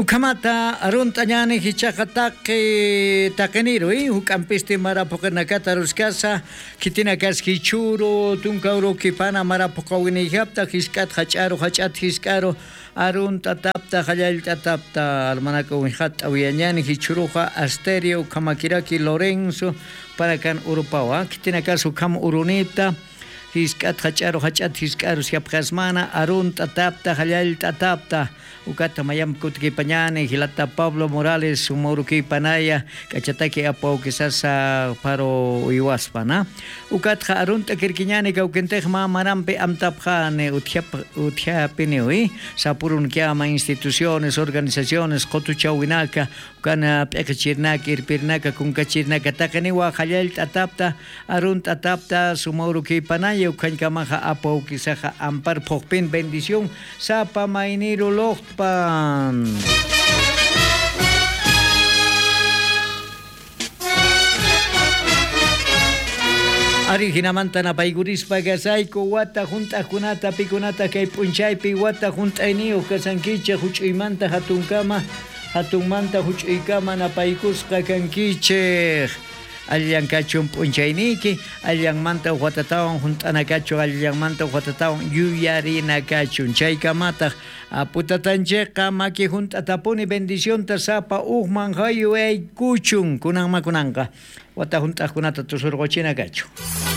Hukamata arunta ñani hichakataki takeniro hukampisti marapukanakata ruskasa kitina kaskichuro tunkauro kipana marapukawinihapta hiskat hacharo hachat hiskaro arunta tapta hallalta tapta almanaka winhat awiyañani hichuruja asterio kamakiraki Lorenzo para kan urupawa kitina kasu kam urunita hiskat hacharo hachat hiskaro siapkasmana arunta tapta hallalta tapta ukata mayam kutki pañane hilata Pablo Morales umoruki panaya kachataki apo quizás paro iwaspana ukatja arunta kirkiñane kaukentej ma marampe amtapjane uthiapinui sapurun kiama instituciones organizaciones qotuchawinaka ukana pekachirnaka irpirnaka kunkachirnaka takaniwa hallal tatapta arunta tapta sumoruki panaya ukankamaja apo quizás ampar pokpin bendición sapa mainiro pan. Ari hinamanta na paigurispa gasayko wata junta kunata pikunata kay punchaypi wata junta inio kasankicha huch'uymanta hatunmanta huch'uykama na paykusqa kankichej alllankachun punchayniki allanmanta watatawan juntanakachu allanmanta watatawan yuyarinakachun chaykamata aputatancheqa maki juntatapuni bendición tasapa ujman hayu kuchun kunanmakunanqa wata juntakunata tusurqochinakachu